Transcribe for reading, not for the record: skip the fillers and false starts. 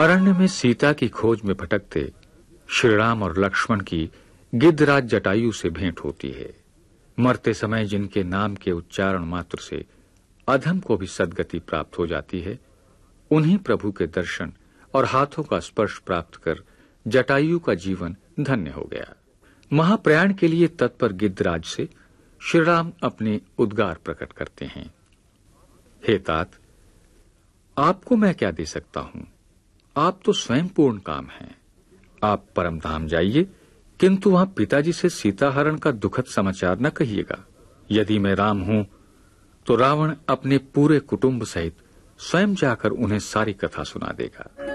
अरण्य में सीता की खोज में भटकते श्री राम और लक्ष्मण की गिद्धराज जटायु से भेंट होती है। मरते समय जिनके नाम के उच्चारण मात्र से अधम को भी सद्गति प्राप्त हो जाती है, उन्हीं प्रभु के दर्शन और हाथों का स्पर्श प्राप्त कर जटायु का जीवन धन्य हो गया। महाप्रयाण के लिए तत्पर गिद्धराज से श्री राम अपने उद्गार प्रकट करते हैं। हे तात, आपको मैं क्या दे सकता हूं? आप तो स्वयं पूर्ण काम हैं। आप परम धाम जाइए, किंतु वहां पिताजी से सीताहरण का दुखद समाचार न कहिएगा। यदि मैं राम हूं तो रावण अपने पूरे कुटुंब सहित स्वयं जाकर उन्हें सारी कथा सुना देगा।